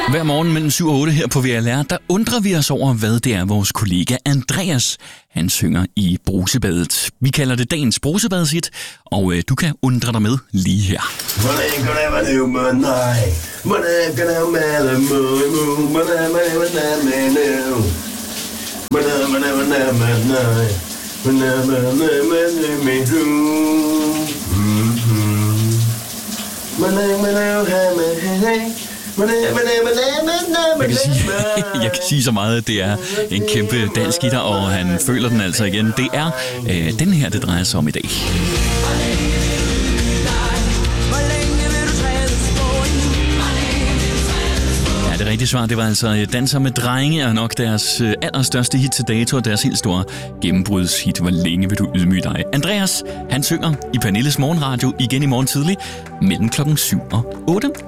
Hver morgen mellem 7 og 8 her på VLR, der undrer vi os over, hvad det er, vores kollega Andreas, han synger i Brusebadet. Vi kalder det dagens Brusebadshit, og du kan undre dig med lige her. Jeg kan sige så meget, at det er en kæmpe dansk guitar, og han føler den altså igen. Det er den her, det drejer sig om i dag. Ja, det rigtige svar, det var altså Danser med drenge, og nok deres allerstørste hit til dato, og deres helt store gennembrudshit. Hvor længe vil du ydmyge dig? Andreas, han synger i Pernilles morgenradio igen i morgen tidlig mellem klokken 7 og 8.